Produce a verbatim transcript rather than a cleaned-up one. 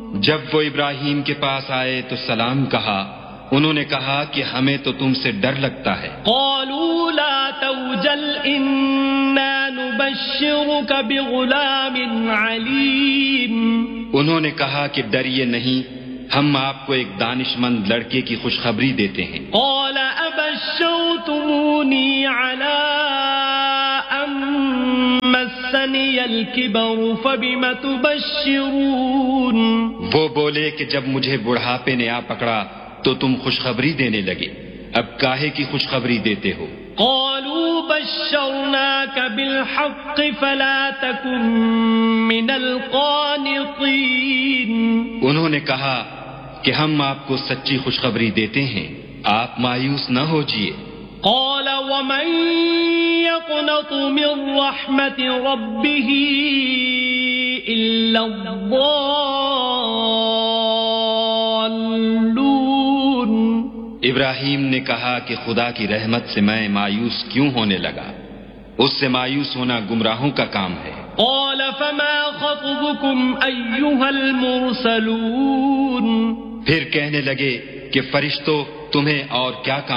جب وہ ابراہیم کے پاس آئے تو سلام کہا. انہوں نے کہا کہ ہمیں تو تم سے ڈر لگتا ہے. قالوا لا توجل انا نبشرك بغلام علیم. انہوں نے کہا کہ ڈریے نہیں، ہم آپ کو ایک دانش مند لڑکے کی خوشخبری دیتے ہیں. قال ابشرتمونی علی ان مسنی الکبر فبم تبشرون. وہ بولے کہ جب مجھے بڑھاپے نے آ پکڑا تو تم خوشخبری دینے لگے، اب کاہے کی خوشخبری دیتے ہو؟ قالوا بشرناك بالحق فلا تكن من القانطين. انہوں نے کہا کہ ہم آپ کو سچی خوشخبری دیتے ہیں، آپ مایوس نہ ہوجیے. قال ومن يقنط من رحمة ربه إلا الضالون. ابراہیم نے کہا کہ خدا کی رحمت سے میں مایوس کیوں ہونے لگا؟ اس سے مایوس ہونا گمراہوں کا کام ہے. قال فما خطبكم أيها المرسلون. پھر کہنے لگے کہ فرشتوں تمہیں اور کیا کام